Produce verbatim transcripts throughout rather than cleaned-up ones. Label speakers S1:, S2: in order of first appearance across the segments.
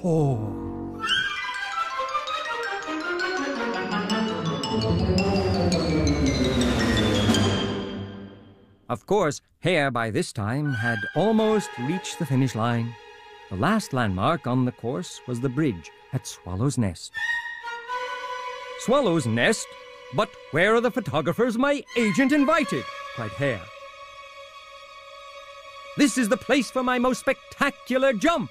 S1: Oh. Of course, Hare by this time had almost reached the finish line. The last landmark on the course was the bridge at Swallow's Nest. Swallow's Nest? But where are the photographers my agent invited? Cried Hare. This is the place for my most spectacular jump.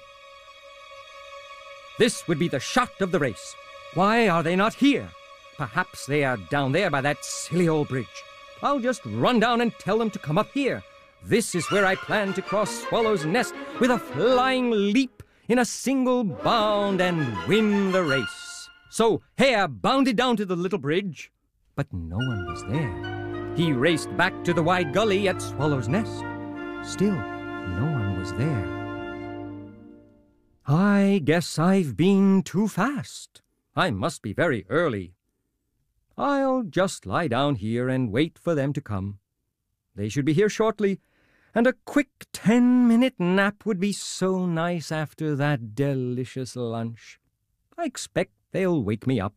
S1: This would be the shot of the race. Why are they not here? Perhaps they are down there by that silly old bridge. I'll just run down and tell them to come up here. This is where I plan to cross Swallow's Nest with a flying leap in a single bound and win the race. So Hare bounded down to the little bridge, but no one was there. He raced back to the wide gully at Swallow's Nest. Still, no one was there. I guess I've been too fast. I must be very early. I'll just lie down here and wait for them to come. They should be here shortly, and a quick ten-minute nap would be so nice after that delicious lunch. I expect they'll wake me up.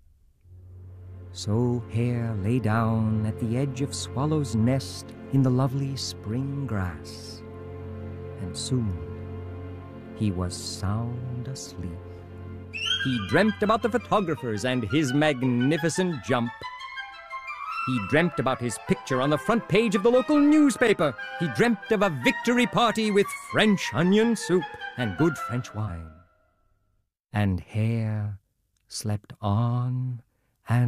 S1: So Hare lay down at the edge of Swallow's Nest in the lovely spring grass, and soon he was sound asleep. He dreamt about the photographers and his magnificent jump. He dreamt about his picture on the front page of the local newspaper. He dreamt of a victory party with French onion soup and good French wine. And Hare slept on